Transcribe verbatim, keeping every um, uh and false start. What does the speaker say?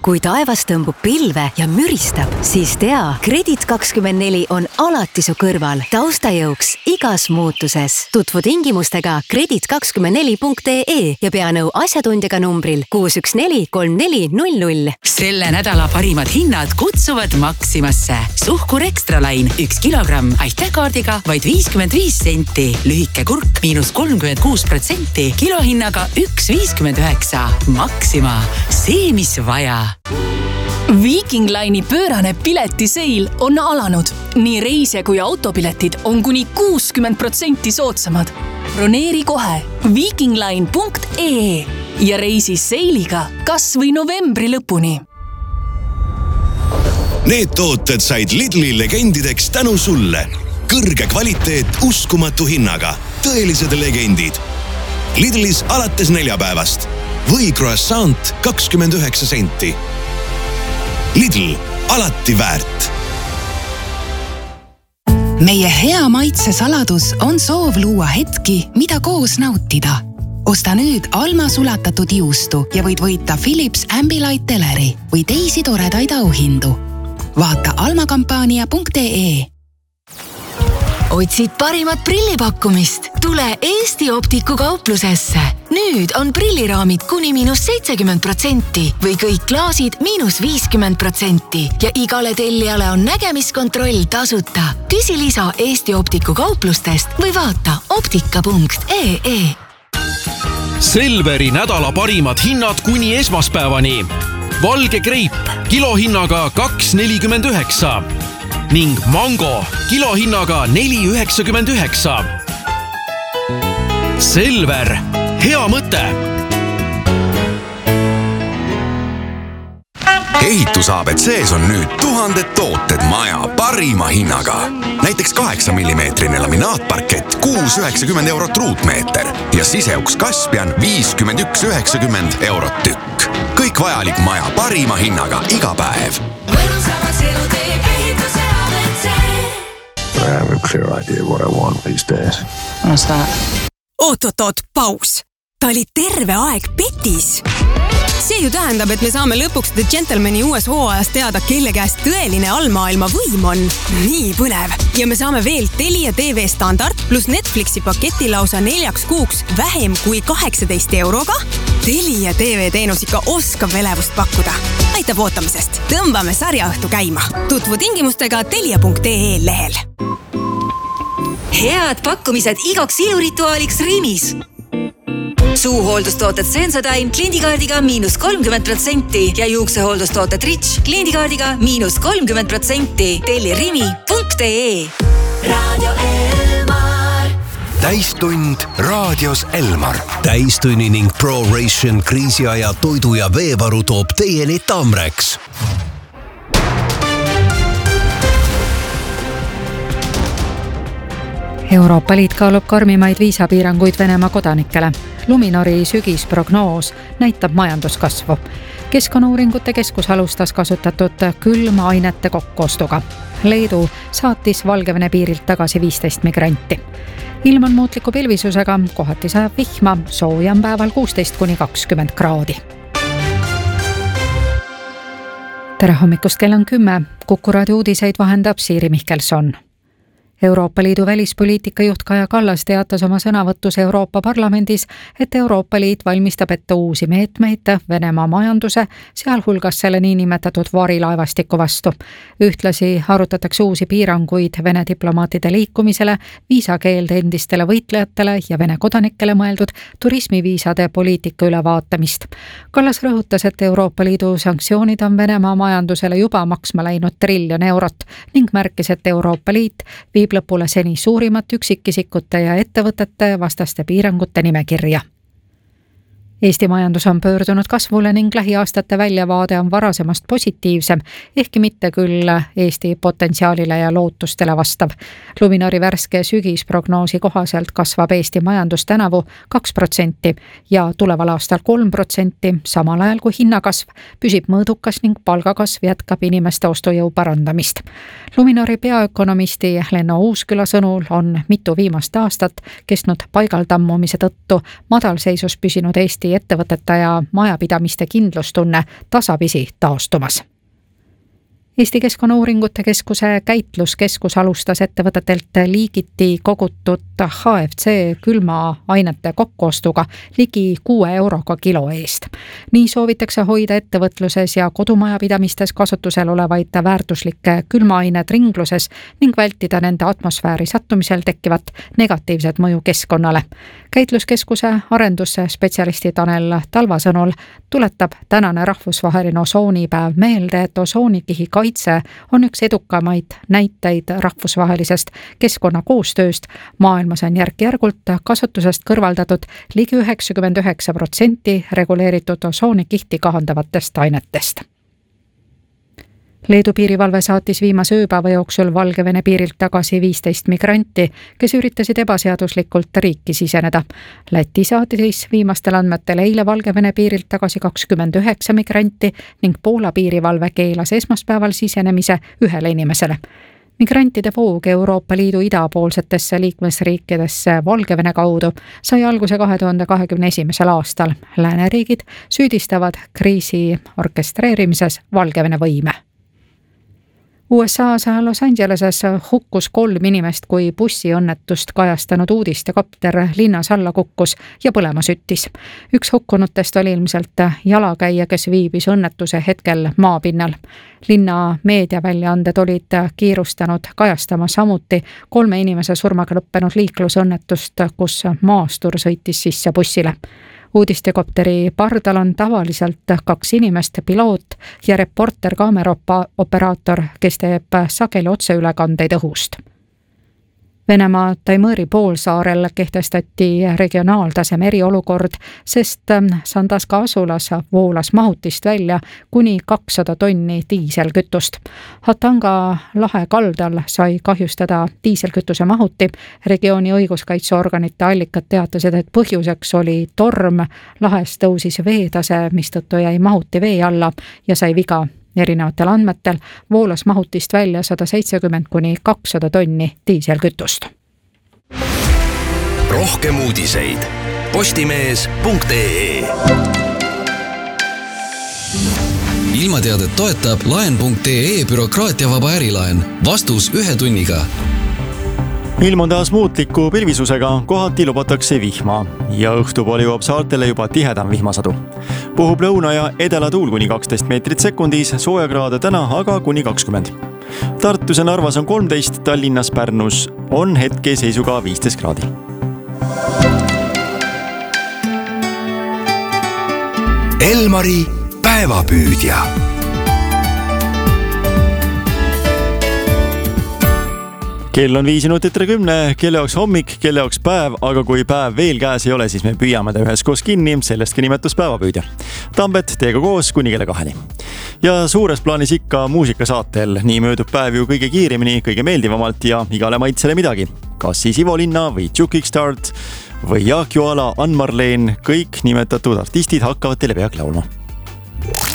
Kui taevas tõmbub pilve ja müristab, siis tea, Kredit kakskümmend neli on alati su kõrval, taustajõuks igas muutuses. Tutvu tingimustega kredit kakskümmend neli punkt ee ja pea nõu asjatundjaga numbril kuus üks neli kolm neli null null. Selle nädala parimad hinnad kutsuvad Maximasse. Suhkur Extralain üks kilogramm aitähkaardiga vaid viiskümmend viis senti. Lühike kurk miinus kolmkümmend kuus protsenti kilohinnaga üks viiskümmend üheksa. Maxima, see mis vaja. Viking Line'i pöörane piletiseil on alanud. Nii reise kui autopiletid on kuni kuuskümmend protsenti soodsamad. Broneeri kohe vikingline punkt ee ja reisi seiliga kas või novembri lõpuni. Need tooted said Lidli legendideks tänu sulle. Kõrge kvaliteet uskumatu hinnaga. Tõelised legendid. Lidlis alates neljapäevast. Või croissant kakskümmend üheksa senti. Lidl, alati väärt. Meie hea maitse saladus on soov luua hetki, mida koos nautida. Osta nüüd Alma sulatatud juustu ja võid võita Philips Ambilight teleri või teisi toredaid auhindu. Vaata almakampaania punkt ee. Otsid parimat prillipakkumist? Tule Eesti Optiku kauplusesse. Nüüd on prilliraamid kuni miinus seitsekümmend protsenti või kõik klaasid miinus viiskümmend protsenti ja igale tellijale on nägemiskontroll tasuta. Küsi lisa Eesti Optiku kauplustest või vaata optika punkt ee. Selveri nädala parimad hinnad kuni esmaspäevani. Valge kreip kilohinnaga kaks nelikümmend üheksa. Ning mango kilohinnaga neli üheksakümmend üheksa. Selver, hea mõte! Ehitus A B C-s on nüüd tuhanded tooted maja parima hinnaga. Näiteks kaheksa millimeetrine laminaatparkett kuus üheksakümmend eurot ruutmeeter ja siseuks Kaspian viiskümmend üks üheksakümmend eurot tükk. Kõik vajalik maja parima hinnaga iga päev. I have a clear idea what I want these days. What's that? Oot, oot, oot, paus. Ta oli terve aeg petis. See ju tähendab, et me saame lõpuks The Gentlemani uues hooajas teada, kelle käest tõeline allmaailma võim on. Nii põnev. Ja me saame veel Telia T V standard plus Netflixi paketi lausa neljaks kuuks vähem kui kaheksateist euroga. Telia T V teenus ikka oskab elevust pakkuda. Aitab ootamisest. Tõmbame sarjaõhtu käima. Tutvu tingimustega telia punkt ee lehel. Head pakkumised igaks ilurituaaliks Rimis. Suuhooldustooted Sensodyne kliendikaardiga miinus kolmkümmend protsenti ja juuksehooldustooted Rich kliendikaardiga miinus kolmkümmend protsenti. Telli rimi punkt ee. Radio Elmar. Täistund raadios Elmar. Täistunni ning ProRation kriisiaja toidu ja veevaru toob teieni Tamrex. Euroopa Liit kaalub karmimaid viisapiiranguid Venemaa kodanikele. Luminori sügisprognoos näitab majanduskasvu. Keskkonnauuringute keskus alustas kasutatud külmaainete kokkuostuga. Leedu saatis Valgevene piirilt tagasi viisteist migranti. Ilm on muutliku pilvisusega, kohati sajab vihma, sooja on päeval kuusteist kuni kakskümmend kraadi. Tere hommikust, kell on kümme. Kuku raadio uudiseid vahendab Siiri Mihkelson. Euroopa Liidu välispoliitika juht Kaja Kallas teatas oma sõnavõtus Euroopa Parlamendis, et Euroopa Liit valmistab ette uusi meetmeid Venemaa majanduse, sealhulgas selle niinimetatud varilaevastiku vastu. Ühtlasi arutatakse uusi piiranguid Vene diplomaatide liikumisele, viisakeelde endistele võitlejatele ja Vene kodanikele mõeldud turismiviisade poliitika ülevaatamist. Kallas rõhutas, et Euroopa Liidu sanktsioonid on Venemaa majandusele juba maksma läinud triljon eurot ning märkis, et Euroopa Liit viib lõpule seni suurimat üksikisikute ja ettevõtete vastaste piirangute nimekirja. Eesti majandus on pöördunud kasvule ning lähiaastate väljavaade on varasemast positiivsem, ehkki mitte küll Eesti potentsiaalile ja lootustele vastav. Luminori värske sügisprognoosi kohaselt kasvab Eesti majandus tänavu kaks protsenti ja tuleval aastal kolm protsenti, samal ajal kui hinnakasv püsib mõõdukas ning palgakasv jätkab inimeste ostujõu parandamist. Luminori peaökonomisti Lenno Uusküla sõnul on mitu viimast aastat kestnud paigaltammumise tõttu madalseisus püsinud Eesti Eesti ettevõtete ja majapidamiste kindlustunne tasapisi taastumas. Eesti Keskkonnauuringute Keskuse käitluskeskus alustas ettevõtetelt liigiti kogutud H F C külmaainete kokkuostuga ligi kuue euroga kilo eest. Nii soovitakse hoida ettevõtluses ja kodumajapidamistes kasutusel olevaid väärtuslikke külmaaineid ringluses ning vältida nende atmosfääri sattumisel tekkivat negatiivset mõju keskkonnale. Käitluskeskuse arendusspetsialisti Tanel Talva sõnul tuletab tänane rahvusvaheline osoonipäev meelde, et osoonikihi kaitse on üks edukamaid näiteid rahvusvahelisest keskkonnakoostööst. Maailmas on järk-järgult kasutusest kõrvaldatud ligi üheksakümmend üheksa protsenti reguleeritud osoonikihti kahandavatest ainetest. Leedu piirivalve saatis viimase ööpäeva jooksul Valgevene piirilt tagasi viisteist migranti, kes üritasid ebaseaduslikult riiki siseneda. Läti saatis viimastel andmetel eile Valgevene piirilt tagasi kakskümmend üheksa migranti ning Poola piirivalve keelas esmaspäeval sisenemise ühele inimesele. Migrantide voog Euroopa Liidu idapoolsetesse liikmesriikidesse Valgevene kaudu sai alguse kahe tuhande kahekümne esimesel aastal. Lääneriigid süüdistavad kriisi orkestreerimises Valgevene võime. U S A's Los Angeleses hukkus kolm inimest, kui bussiõnnetust kajastanud uudistekopter linnas alla kukkus ja põlema süttis. Üks hukkunutest oli ilmselt jalakäija, kes viibis õnnetuse hetkel maapinnal. Linna meediaväljaanded olid kiirustanud kajastama samuti kolme inimese surmaga lõppenud liiklusõnnetust, kus maastur sõitis sisse bussile. Uudistekopteri pardal on tavaliselt kaks inimest, piloot ja reporter kaamera operaator, kes teeb sageli otseülekandeid õhust. Venemaa Taimõri poolsaarel kehtestati regionaaltaseme eriolukord, sest Sandaska asulas voolas mahutist välja kuni kakssada tonni diiselkütust. Hatanga lahe kaldal sai kahjustada diiselkütuse mahuti. Regiooni õiguskaitseorganite allikad teatasid, et põhjuseks oli torm. Lahes tõusis veetase, mistõttu jäi mahuti vee alla ja sai viga. Erinevatel andmetel voolas mahutist välja sada seitsekümmend kuni kakssada tonni diiselkütust. Rohkem uudiseid postimees punkt ee. Ilmateadet toetab laen punkt ee bürokraatiavaba ärilaen. Vastus ühe tunniga. Ilm on taas muutliku pilvisusega, kohati lubatakse vihma ja õhtupoole jõuab saartele juba tihedam vihmasadu. Puhub lõuna ja edela tuul kuni kaksteist meetrit sekundis, soojakraade täna aga kuni kakskümmend. Tartus ja Narvas on kolmteist, Tallinnas, Pärnus on hetke seisuga viisteist kraadi. Elmari päevapüüdja. Kell on viis minutit kümne, kelle jaoks hommik, kelle jaoks päev, aga kui päev veel käes ei ole, siis me püüame ta üheskoos kinni, sellestki nimetus päevapüüdja. Tambet teega koos kuni kelle kaheni. Ja suures plaanis ikka muusikasaatel, nii möödub päev ju kõige kiiremini, kõige meeldivamalt ja igale maitsele midagi. Kas siis Ivo Linna või Jukic Start või Jaak Joala, Ann Marleen, kõik nimetatud artistid hakkavad teile peagi laulma.